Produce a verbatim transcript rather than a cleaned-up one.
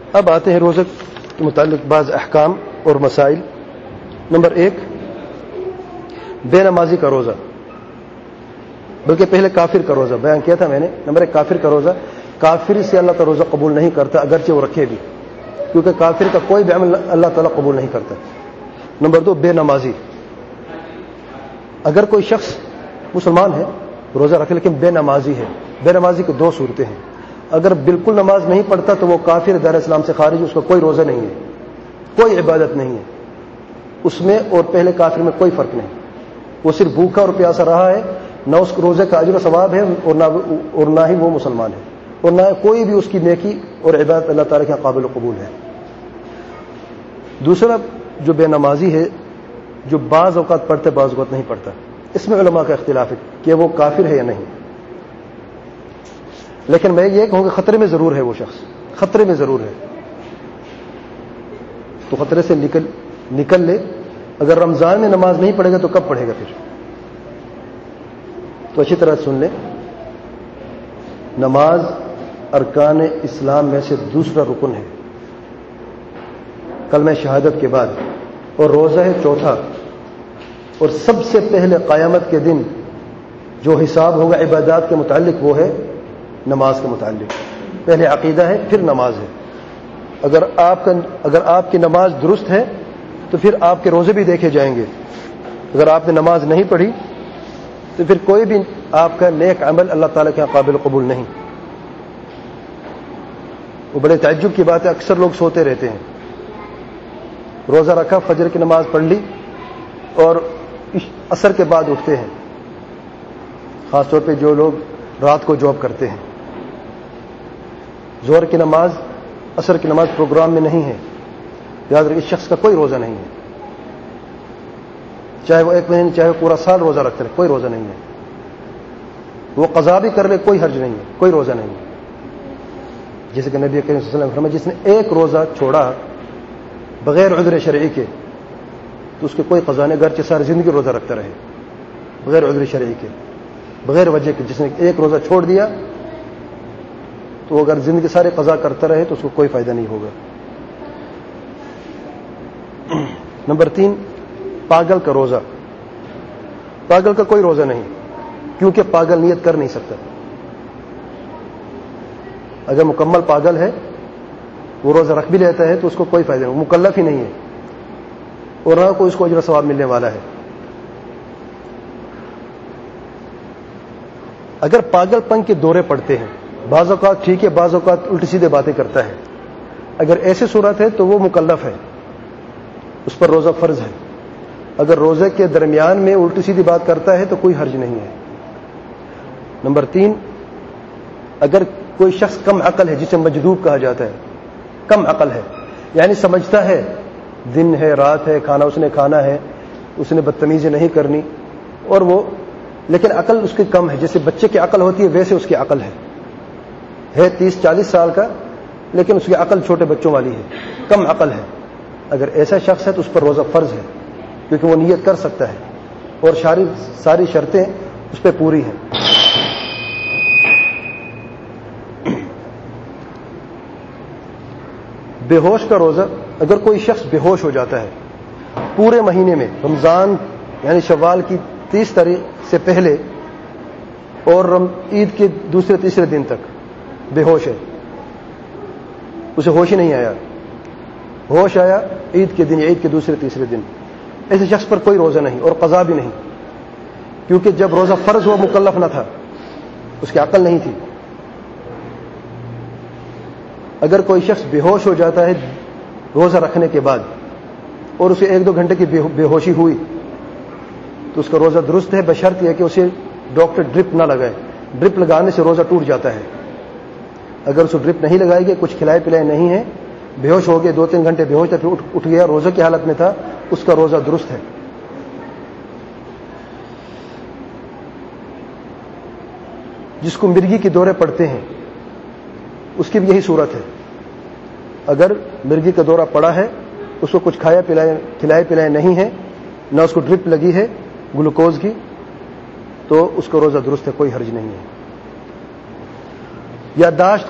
اب آتے ہیں روزے کے متعلق بعض احکام اور مسائل. نمبر ایک، بے نمازی کا روزہ، بلکہ پہلے کافر کا روزہ بیان کیا تھا میں نے. نمبر ایک، کافر کا روزہ. کافر سے اللہ تعالیٰ روزہ قبول نہیں کرتا اگرچہ وہ رکھے بھی، کیونکہ کافر کا کوئی بھی عمل اللہ تعالیٰ قبول نہیں کرتا. نمبر دو، بے نمازی. اگر کوئی شخص مسلمان ہے، روزہ رکھے لیکن بے نمازی ہے. بے نمازی کی دو صورتیں ہیں. اگر بالکل نماز نہیں پڑھتا تو وہ کافر، دار اسلام سے خارج، اس کا کوئی روزہ نہیں ہے، کوئی عبادت نہیں ہے اس میں، اور پہلے کافر میں کوئی فرق نہیں. وہ صرف بھوکا اور پیاسا رہا ہے، نہ اس روزے کا اجر و ثواب ہے اور نہ اور نہ ہی وہ مسلمان ہے، اور نہ کوئی بھی اس کی نیکی اور عبادت اللہ تعالیٰ کے قابل قبول ہے. دوسرا جو بے نمازی ہے، جو بعض اوقات پڑھتے بعض اوقات نہیں پڑھتا، اس میں علماء کا اختلاف ہے کہ وہ کافر ہے یا نہیں. لیکن میں یہ کہوں کہ خطرے میں ضرور ہے وہ شخص، خطرے میں ضرور ہے، تو خطرے سے نکل نکل لے. اگر رمضان میں نماز نہیں پڑھے گا تو کب پڑھے گا پھر؟ تو اچھی طرح سن لیں، نماز ارکان اسلام میں سے دوسرا رکن ہے کلمہ شہادت کے بعد، اور روزہ ہے چوتھا. اور سب سے پہلے قیامت کے دن جو حساب ہوگا عبادات کے متعلق وہ ہے نماز کے متعلق. پہلے عقیدہ ہے، پھر نماز ہے. اگر آپ کا اگر آپ کی نماز درست ہے تو پھر آپ کے روزے بھی دیکھے جائیں گے. اگر آپ نے نماز نہیں پڑھی تو پھر کوئی بھی آپ کا نیک عمل اللہ تعالیٰ کے قابل قبول نہیں. وہ بڑے تعجب کی بات ہے، اکثر لوگ سوتے رہتے ہیں، روزہ رکھا، فجر کی نماز پڑھ لی اور عصر کے بعد اٹھتے ہیں، خاص طور پہ جو لوگ رات کو جاب کرتے ہیں. ظہر کی نماز، عصر کی نماز پروگرام میں نہیں ہے، یاد رکھیں اس شخص کا کوئی روزہ نہیں ہے، چاہے وہ ایک مہینے چاہے وہ پورا سال روزہ رکھتے رہے، کوئی روزہ نہیں ہے. وہ قضا بھی کر لے کوئی حرج نہیں ہے، کوئی روزہ نہیں ہے. جیسے کہ نبی کریم صلی اللہ علیہ وسلم نے فرمایا، جس نے ایک روزہ چھوڑا بغیر عذر شرعی کے تو اس کے کوئی قضا نہیں، گرچہ ساری زندگی روزہ رکھتا رہے، بغیر عذر شرعی کے، بغیر وجہ کے. جس نے ایک روزہ چھوڑ دیا تو اگر زندگی سارے قضا کرتا رہے تو اس کو کوئی فائدہ نہیں ہوگا. نمبر تین، پاگل کا روزہ. پاگل کا کوئی روزہ نہیں، کیونکہ پاگل نیت کر نہیں سکتا. اگر مکمل پاگل ہے، وہ روزہ رکھ بھی لیتا ہے تو اس کو کوئی فائدہ نہیں، وہ مکلف ہی نہیں ہے اور نہ کوئی اس کو اجر و ثواب ملنے والا ہے. اگر پاگل پن کے دورے پڑتے ہیں، بعض اوقات ٹھیک ہے، بعض اوقات الٹی سیدھے باتیں کرتا ہے، اگر ایسی صورت ہے تو وہ مکلف ہے، اس پر روزہ فرض ہے. اگر روزے کے درمیان میں الٹی سیدھی بات کرتا ہے تو کوئی حرج نہیں ہے. نمبر تین، اگر کوئی شخص کم عقل ہے، جسے مجذوب کہا جاتا ہے، کم عقل ہے، یعنی سمجھتا ہے دن ہے، رات ہے، کھانا اس نے کھانا ہے، اس نے بدتمیزی نہیں کرنی، اور وہ لیکن عقل اس کی کم ہے، جیسے بچے کی عقل ہوتی ہے ویسے اس کی عقل ہے ہے تیس چالیس سال کا، لیکن اس کی عقل چھوٹے بچوں والی ہے، کم عقل ہے. اگر ایسا شخص ہے تو اس پر روزہ فرض ہے، کیونکہ وہ نیت کر سکتا ہے اور ساری ساری شرطیں اس پہ پوری ہیں. بے ہوش کا روزہ. اگر کوئی شخص بے ہوش ہو جاتا ہے پورے مہینے میں، رمضان یعنی شوال کی تیس تاریخ سے پہلے اور عید کے دوسرے تیسرے دن تک بے ہوش ہے، اسے ہوش ہی نہیں آیا، ہوش آیا عید کے دن، عید کے دوسرے تیسرے دن، ایسے شخص پر کوئی روزہ نہیں اور قضا بھی نہیں، کیونکہ جب روزہ فرض ہوا مکلف نہ تھا، اس کی عقل نہیں تھی. اگر کوئی شخص بے ہوش ہو جاتا ہے روزہ رکھنے کے بعد اور اسے ایک دو گھنٹے کی بے ہوشی ہوئی تو اس کا روزہ درست ہے، بشرط یہ کہ اسے ڈاکٹر ڈرپ نہ لگائے. ڈرپ لگانے سے روزہ ٹوٹ جاتا ہے. اگر اسے ڈرپ نہیں لگائے گی، کچھ کھلائے پلائے نہیں ہے، بے ہوش ہو گئے، دو تین گھنٹے بے ہوش تھا، پھر اٹھ گیا، روزہ کی حالت میں تھا، اس کا روزہ درست ہے. جس کو مرگی کے دورے پڑتے ہیں اس کی بھی یہی صورت ہے. اگر مرگی کا دورہ پڑا ہے، اس کو کچھ کھایا پلائے کھلائے پلائے نہیں ہے، نہ اس کو ڈرپ لگی ہے گلوکوز کی، تو اس کا روزہ درست ہے، کوئی حرج نہیں ہے. یادداشت